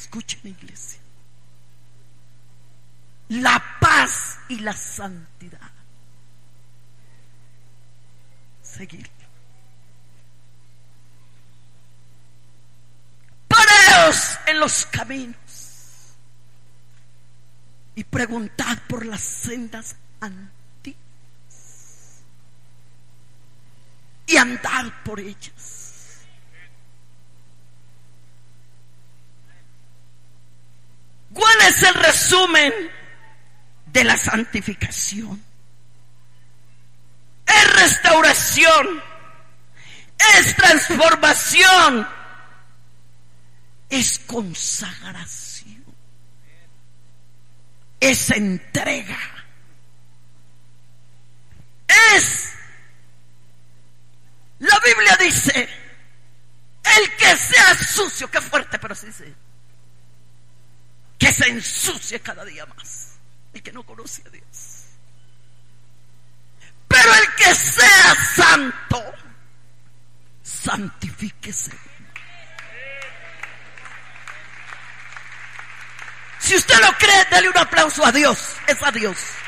Escuchen, iglesia. La paz y la santidad. Seguir. Paraos en los caminos y preguntad por las sendas antiguas y andad por ellas. ¿Cuál es el resumen de la santificación? Es restauración, es transformación, es consagración, es entrega, es, la Biblia dice, el que sea sucio, qué fuerte, pero sí dice, que se ensucie cada día más, el que no conoce a Dios. Pero el que sea santo, santifíquese. Si usted lo cree, dale un aplauso a Dios. Es a Dios.